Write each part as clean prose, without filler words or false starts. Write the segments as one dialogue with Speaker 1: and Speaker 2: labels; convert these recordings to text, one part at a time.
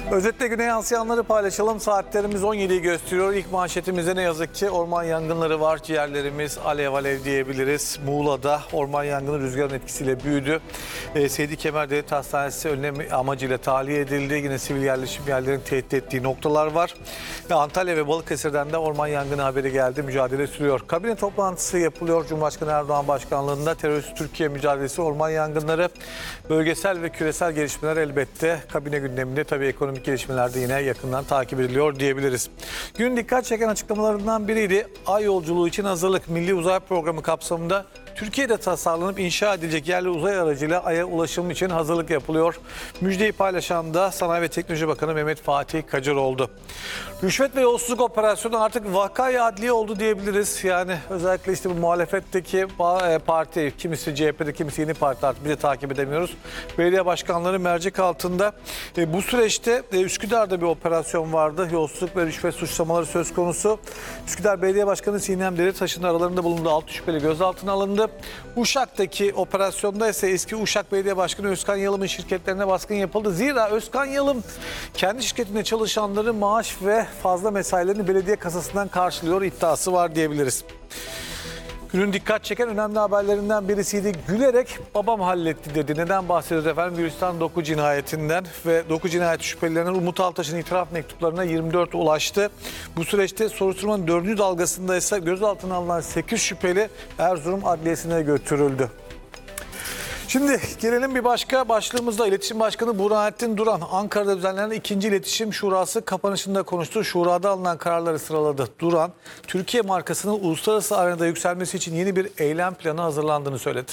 Speaker 1: Özetle güne yansıyanları paylaşalım. Saatlerimiz 17'yi gösteriyor. İlk manşetimizde ne yazık ki orman yangınları var. Ciğerlerimiz alev alev diyebiliriz. Muğla'da orman yangını rüzgarın etkisiyle büyüdü. Seydi Kemer Devlet Hastanesi önlem amacıyla tahliye edildi. Yine sivil yerleşim yerlerinin tehdit ettiği noktalar var. Ve Antalya ve Balıkesir'den de orman yangını haberi geldi. Mücadele sürüyor. Kabine toplantısı yapılıyor. Cumhurbaşkanı Erdoğan başkanlığında terörist Türkiye mücadelesi, orman yangınları, bölgesel ve küresel gelişmeler elbette kabine gündeminde. Tabii ekonomik gelişmeler de yine yakından takip ediliyor diyebiliriz. Gün dikkat çeken açıklamalarından biriydi. Ay yolculuğu için hazırlık. Milli Uzay Programı kapsamında Türkiye'de tasarlanıp inşa edilecek yerli uzay aracıyla Ay'a ulaşım için hazırlık yapılıyor. Müjdeyi paylaşan da Sanayi ve Teknoloji Bakanı Mehmet Fatih Kacar oldu. Rüşvet ve yolsuzluk operasyonu artık vakayı adliye oldu diyebiliriz. Yani özellikle işte bu muhalefetteki parti, kimisi CHP'de, kimisi Yeni Parti, artık bir de takip edemiyoruz. Belediye başkanları mercek altında. Bu süreçte Üsküdar'da bir operasyon vardı. Yolsuzluk ve rüşvet suçlamaları söz konusu. Üsküdar Belediye Başkanı Sinem Deritaş'ın aralarında bulunduğu 6 şüpheli gözaltına alındı. Uşak'taki operasyonda ise eski Uşak Belediye Başkanı Özkan Yalım'ın şirketlerine baskın yapıldı. Zira Özkan Yalım kendi şirketinde çalışanların maaş ve fazla mesailerini belediye kasasından karşılıyor iddiası var diyebiliriz. Günün dikkat çeken önemli haberlerinden birisiydi. Gülerek babam halletti dedi. Neden bahsediyoruz efendim? Gülistan Doku cinayetinden ve Doku cinayeti şüphelilerinin Umut Altaş'ın itiraf mektuplarına 24 ulaştı. Bu süreçte soruşturmanın 4. dalgasında ise gözaltına alınan 8 şüpheli Erzurum Adliyesi'ne götürüldü. Şimdi gelelim bir başka başlığımızda. İletişim Başkanı Burhanettin Duran, Ankara'da düzenlenen 2. İletişim Şurası kapanışında konuştu. Şurada alınan kararları sıraladı. Duran, Türkiye markasının uluslararası arenada yükselmesi için yeni bir eylem planı hazırlandığını söyledi.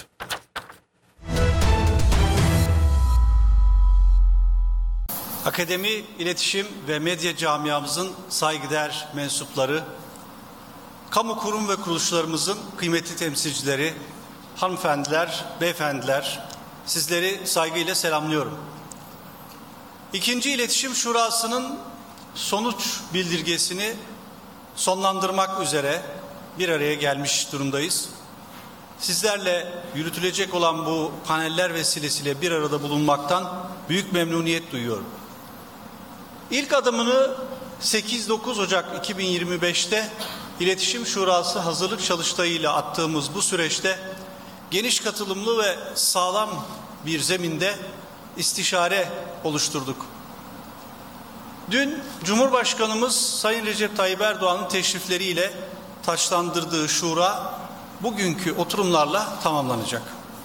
Speaker 2: Akademi, iletişim ve medya camiamızın saygıdeğer mensupları, kamu kurum ve kuruluşlarımızın kıymetli temsilcileri, hanımefendiler, beyefendiler, sizleri saygıyla selamlıyorum. 2. İletişim Şurası'nın sonuç bildirgesini sonlandırmak üzere bir araya gelmiş durumdayız. Sizlerle yürütülecek olan bu paneller vesilesiyle bir arada bulunmaktan büyük memnuniyet duyuyorum. İlk adımını 8-9 Ocak 2025'te İletişim Şurası hazırlık çalıştayıyla attığımız bu süreçte geniş katılımlı ve sağlam bir zeminde istişare oluşturduk. Dün Cumhurbaşkanımız Sayın Recep Tayyip Erdoğan'ın teşrifleriyle taçlandırdığı şura bugünkü oturumlarla tamamlanacak.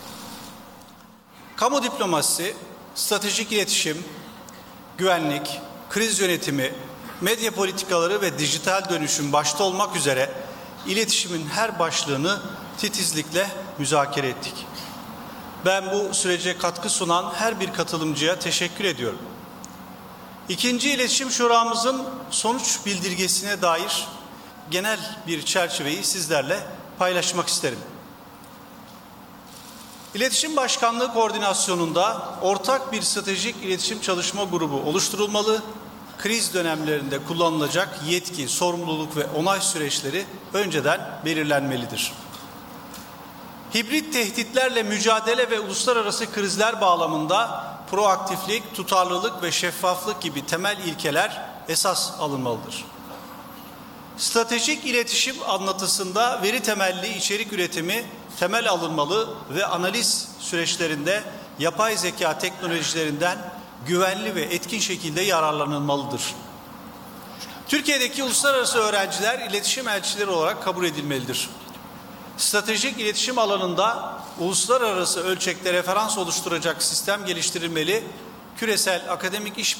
Speaker 2: Kamu diplomasisi, stratejik iletişim, güvenlik, kriz yönetimi, medya politikaları ve dijital dönüşüm başta olmak üzere iletişimin her başlığını titizlikle müzakere ettik. Ben bu sürece katkı sunan her bir katılımcıya teşekkür ediyorum. 2. İletişim Şuramızın sonuç bildirgesine dair genel bir çerçeveyi sizlerle paylaşmak isterim. İletişim Başkanlığı koordinasyonunda ortak bir stratejik iletişim çalışma grubu oluşturulmalı. Kriz dönemlerinde kullanılacak yetki, sorumluluk ve onay süreçleri önceden belirlenmelidir. Hibrit tehditlerle mücadele ve uluslararası krizler bağlamında proaktiflik, tutarlılık ve şeffaflık gibi temel ilkeler esas alınmalıdır. Stratejik iletişim anlatısında veri temelli içerik üretimi temel alınmalı ve analiz süreçlerinde yapay zeka teknolojilerinden güvenli ve etkin şekilde yararlanılmalıdır. Türkiye'deki uluslararası öğrenciler iletişim elçileri olarak kabul edilmelidir. Stratejik iletişim alanında uluslararası ölçekte referans oluşturacak sistem geliştirilmeli, küresel akademik iş